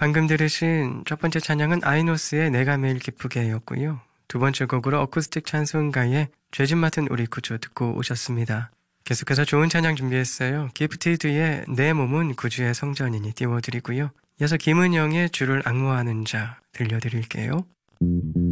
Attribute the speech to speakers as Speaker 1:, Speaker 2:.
Speaker 1: 방금 들으신 첫 번째 찬양은 아이노스의 내가 매일 기쁘게였고요. 두 번째 곡으로 어쿠스틱 찬송가의 죄짐 맡은 우리 구주 듣고 오셨습니다. 계속해서 좋은 찬양 준비했어요. 기프티드의 내 몸은 구주의 성전이니 띄워드리고요. 이어서 김은영의 주를 앙모하는 자 들려드릴게요.